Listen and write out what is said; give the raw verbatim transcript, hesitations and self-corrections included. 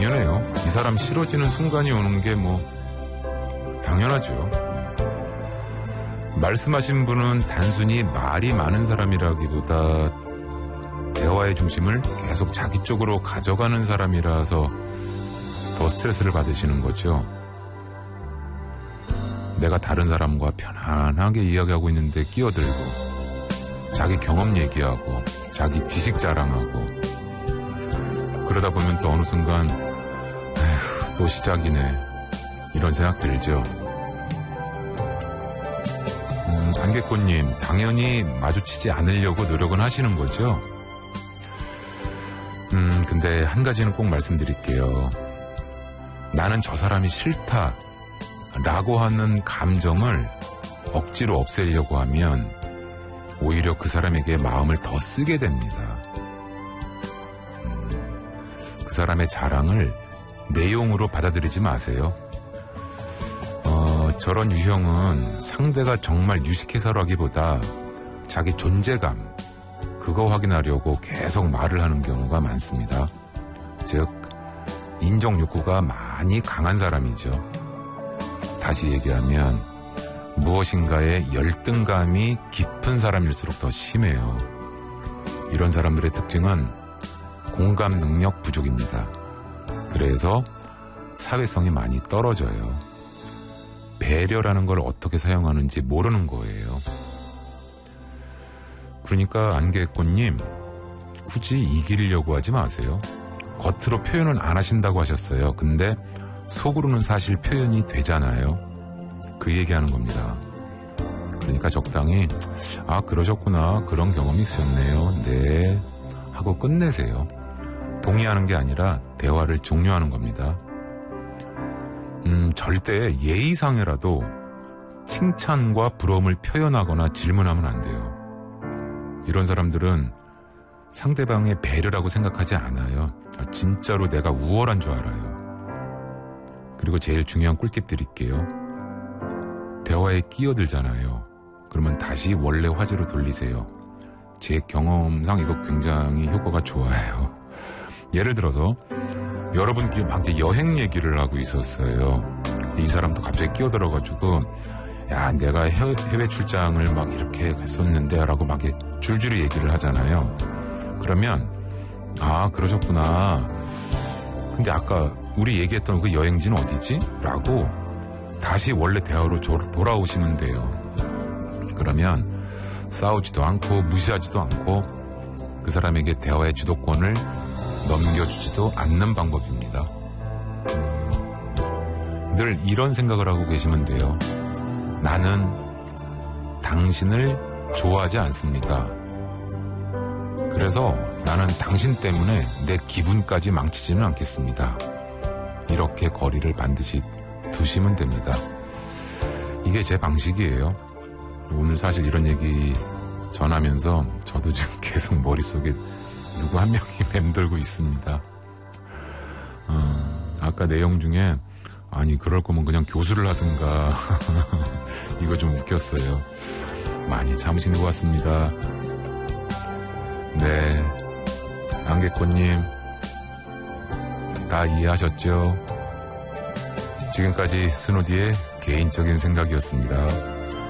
당연해요. 이 사람 싫어지는 순간이 오는 게 뭐 당연하죠. 말씀하신 분은 단순히 말이 많은 사람이라기보다 대화의 중심을 계속 자기 쪽으로 가져가는 사람이라서 더 스트레스를 받으시는 거죠. 내가 다른 사람과 편안하게 이야기하고 있는데 끼어들고 자기 경험 얘기하고 자기 지식 자랑하고 그러다 보면 또 어느 순간 에휴, 또 시작이네 이런 생각 들죠. 음, 안개꽃님 당연히 마주치지 않으려고 노력은 하시는 거죠. 음, 근데 한 가지는 꼭 말씀드릴게요. 나는 저 사람이 싫다 라고 하는 감정을 억지로 없애려고 하면 오히려 그 사람에게 마음을 더 쓰게 됩니다. 음, 그 사람의 자랑을 내용으로 받아들이지 마세요. 어, 저런 유형은 상대가 정말 유식해서라기보다 자기 존재감 그거 확인하려고 계속 말을 하는 경우가 많습니다. 즉 인정 욕구가 많이 강한 사람이죠. 다시 얘기하면 무엇인가에 열등감이 깊은 사람일수록 더 심해요. 이런 사람들의 특징은 공감 능력 부족입니다. 그래서 사회성이 많이 떨어져요. 배려라는 걸 어떻게 사용하는지 모르는 거예요. 그러니까 안개꽃님 굳이 이기려고 하지 마세요. 겉으로 표현은 안 하신다고 하셨어요. 근데 속으로는 사실 표현이 되잖아요. 그 얘기하는 겁니다. 그러니까 적당히 아 그러셨구나 그런 경험이 있었네요. 네 하고 끝내세요. 동의하는 게 아니라 대화를 종료하는 겁니다. 음 절대 예의상에라도 칭찬과 부러움을 표현하거나 질문하면 안 돼요. 이런 사람들은 상대방의 배려라고 생각하지 않아요. 진짜로 내가 우월한 줄 알아요. 그리고 제일 중요한 꿀팁 드릴게요. 대화에 끼어들잖아요. 그러면 다시 원래 화제로 돌리세요. 제 경험상 이거 굉장히 효과가 좋아요. 예를 들어서 여러분끼리 막 이제 여행 얘기를 하고 있었어요. 이 사람도 갑자기 끼어들어가지고 야 내가 해외 출장을 막 이렇게 했었는데 라고 막 줄줄이 얘기를 하잖아요. 그러면 아 그러셨구나. 근데 아까 우리 얘기했던 그 여행지는 어디지? 라고 다시 원래 대화로 돌아오시면 돼요. 그러면 싸우지도 않고 무시하지도 않고 그 사람에게 대화의 주도권을 넘겨주지도 않는 방법입니다. 늘 이런 생각을 하고 계시면 돼요. 나는 당신을 좋아하지 않습니다. 그래서 나는 당신 때문에 내 기분까지 망치지는 않겠습니다. 이렇게 거리를 반드시 두시면 됩니다. 이게 제 방식이에요. 오늘 사실 이런 얘기 전하면서 저도 지금 계속 머릿속에 누구 한 명이 맴돌고 있습니다. 어, 아까 내용 중에 아니 그럴 거면 그냥 교수를 하든가 이거 좀 웃겼어요. 많이 참으신 것 같습니다. 네, 안개꽃님 다 이해하셨죠? 지금까지 스누디의 개인적인 생각이었습니다.